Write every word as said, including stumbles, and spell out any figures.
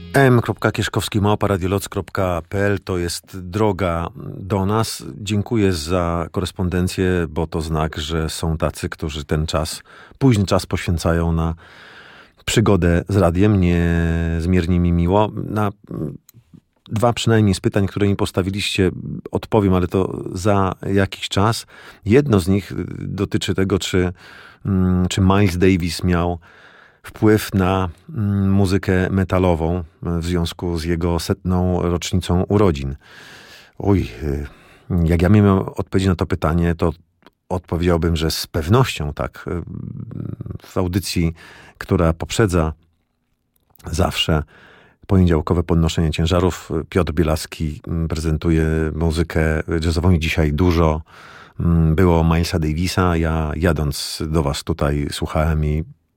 m kropka kieszkowski małpa radioloc kropka p l to jest droga do nas. Dziękuję za korespondencję, bo to znak, że są tacy, którzy ten czas, późny czas poświęcają na przygodę z radiem. Niezmiernie mi miło. Na dwa przynajmniej z pytań, które mi postawiliście, odpowiem, ale to za jakiś czas. Jedno z nich dotyczy tego, czy, czy Miles Davis miał wpływ na muzykę metalową w związku z jego setną rocznicą urodzin. Uj, jak ja miałem odpowiedzieć na to pytanie, to odpowiedziałbym, że z pewnością tak. W audycji, która poprzedza zawsze poniedziałkowe podnoszenie ciężarów, Piotr Bielacki prezentuje muzykę jazzową i dzisiaj dużo było Milesa Davisa. Ja jadąc do was tutaj słuchałem i